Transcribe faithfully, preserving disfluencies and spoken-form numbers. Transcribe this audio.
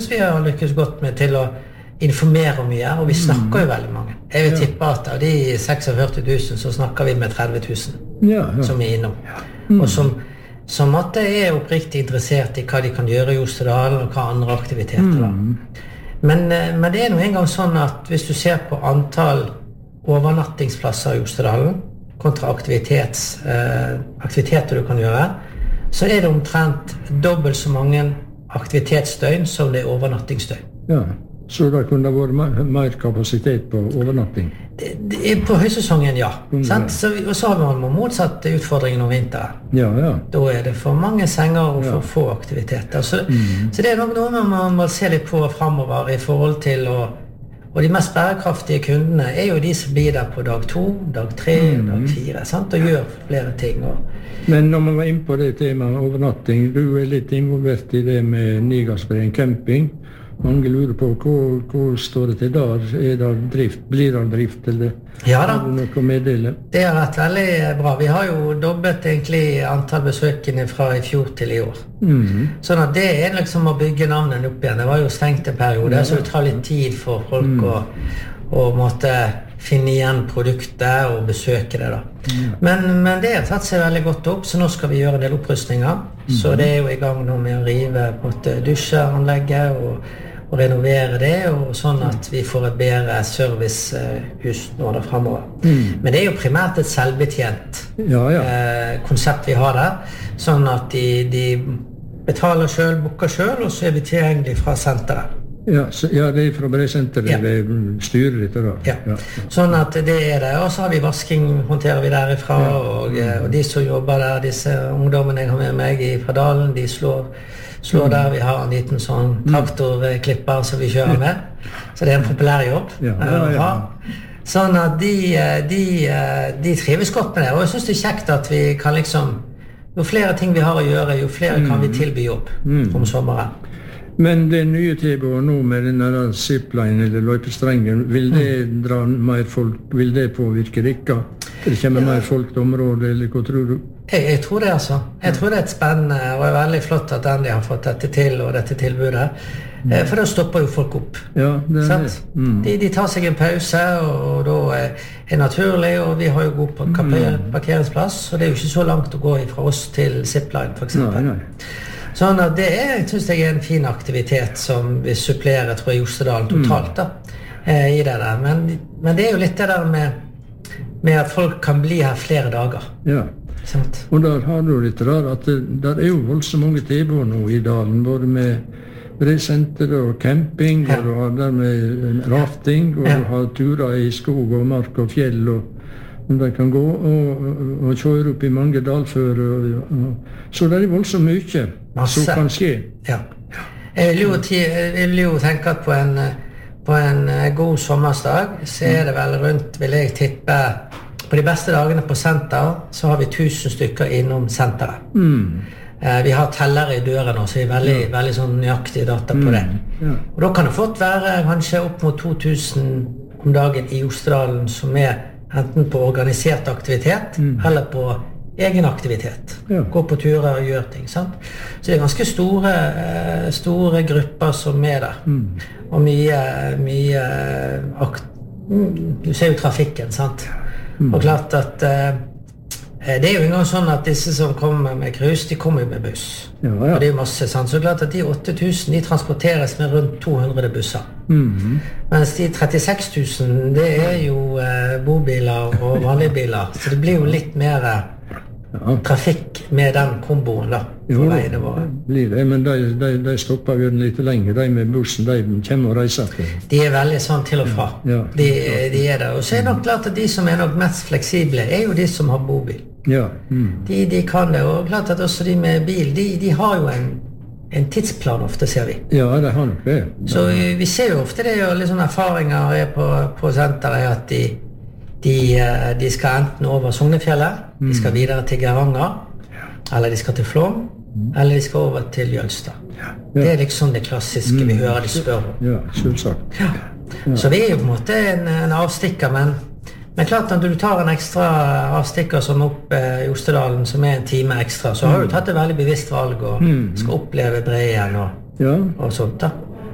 synes vi har lykkes godt med til å informere mye, og vi snakker jo veldig mange. Jeg vil tippe at av de førtiseks tusen så snakker vi med tretti tusen ja, ja. som er innom. Mm. Og som, som at det er oppriktig interessert i hva de kan gjøre i Jostedalen og hva andre aktiviteter da. Mm. Men, men det er nå en gang sånn at hvis du ser på antall overnattingsplasser i Jostedalen kontra aktivitets, eh, aktiviteter du kan gjøre, så er det omtrent dobbelt så mange aktivitetsdøgn som det er overnattingsdøgn. Ja. Så da kunne det vært mer kapasitet på overnatting? Det, det er på høysesongen, ja. Mm, ja. Så, og så har man motsatt utfordringen om vinteren. Ja, ja. Da er det for mange senger og for ja. få aktiviteter. Så, mm. så det er nok noe man må se litt på fremover i forhold til å, og de mest bærekraftige kundene er jo de som blir der på dag to, dag tre, mm. dag fire, sant? Og gjør flere ting. Og men når man var inne på det temaet overnatting, du er litt involvert i det med Nigasbreen camping. Mange lurer på hvor, hvor står det til der? Er det drift? Blir det drift? Eller ja da. Har du noe å meddele? Det har vært veldig bra. Vi har jo dobbelt egentlig antall besøkende fra i fjor til i år. Mm. Sånn at det er liksom å bygge navnet opp igjen. Det var jo stengt en periode, ja. Så det tar litt tid for folk mm. å, å måtte finne igjen produktet og besøke det da. Ja. Men, men det har tatt seg veldig godt opp, så nå skal vi gjøre en del opprustninger. Mm. Så det er jo i gang nå med å rive på et dusjeanlegget og og renovere det, og sånn at vi får et bedre servicehus nå da fremover. Mm. Men det er jo primært et selvbetjent ja, ja. eh, konsept vi har der, sånn at de, de betaler selv, booker selv, og så er vi tilgjengelig fra senteret. Ja, så, ja, det er fra Bresenteret, ja. Det styrer litt da. Ja. Ja. Sånn at det er det, og så har vi vasking, håndterer vi derifra, ja. og, og de som jobber der, disse ungdommene jeg har med meg fra Dalen, de slår slår der, vi har en liten sånn traktorklipper som vi kjører med, så det er en populær jobb. Ja, ja, ja. Sånn at de, de, de trives godt med det, og jeg synes det er kjekt at vi kan liksom, jo flere ting vi har å gjøre, jo flere kan vi tilby jobb om sommeren. Men det nye tilbudet nå med denne zipline eller løypestrengen, vil det dra mer folk, vil det påvirke dere? Det kommer mer folk til området, eller hva tror du? Jeg, jeg tror det altså. Jeg tror det er et spennende, og det er veldig flott at Andy har fått dette til, og dette tilbudet. Mm. For da stopper jo folk opp. Ja, det er det. Mm. De, de tar seg en pause, og da er det naturlig, og vi har jo god parker- parkeringsplass, og det er jo ikke så langt å gå fra oss til zipline, for eksempel. Nei, nei. Sånn at det er, jeg synes jeg er en fin aktivitet som vi supplerer, tror jeg, Jostedalen totalt da, eh, i det der. Men, men det er jo litt det der med, med at folk kan bli her flere dager. Ja. Sant? Og der har du litt rar at det der er jo voldsomt mange tilbud nå i dalen, både med Bresenter og camping, ja. Og du har der med rafting, og ja. Du har turer i skog og mark og fjell, og de kan gå og, og, og kjøre opp i mange dalfører. Og, og, så det er voldsomt mye Masse. Som kan skje. Ja. Jeg vil jo, jeg vil jo tenke at på en, på en god sommersdag, så er det vel rundt, vil jeg tippe, på de beste dagene på senter, så har vi tusen stykker innom senteret. Mm. Eh, vi har tellere i døren nå, så vi er veldig, ja. veldig sånn nøyaktig data på det. Mm. Ja. Og da kan det fått være kanskje opp mot to tusen om dagen i Jostedalen, som er enten på organisert aktivitet, mm. eller på egen aktivitet. Ja. Gå på turer og gjøre ting, sant? Så det er ganske store, store grupper som er der. Mm. Og mye, mye akt... Du ser jo trafikken, sant? Mm. Og klart at eh, det er jo en gang sånn at disse som kommer med krus, de kommer jo med buss. Ja, ja. Og det er jo masse, sant? Så klart at de åtte tusen, de transporteres med rundt to hundre busser. Mm. Mens de trettiseks tusen, det er jo eh, bobiler og vanlige biler. Så det blir jo litt mer ja. trafikk med den komboen da, på jo, veiene våre. Blir det, men de, de, de stopper jo litt lenger, de med bussen, de kommer og reiser. De er veldig sånn til og fra. Ja. De, de er det. Og så er det nok klart at de som er nok mest fleksible, er jo de som har bobil. Ja. Mm. De, de kan det, og klart at også de med bil, de, de har jo en, en tidsplan ofte, ser vi. Ja, det har nok det. Så vi, vi ser jo ofte det, og litt sånne erfaringer er på, på senteret, at de De, de skal enten over Sognefjellet, mm. de skal videre til Geiranger, ja. eller de skal til Flåm, mm. eller de skal over til Jølstad. Ja. Ja. Det er liksom det klassiske mm. vi hører de spør om. Ja, selvsagt. Ja. Ja. Så vi er jo på en måte en, en avstikker, men, men klart at du tar en ekstra avstikker som opp eh, i Jostedalen, som er en time ekstra, så har du tatt et veldig bevisst valg og mm. skal oppleve Breen og, ja. og sånt da.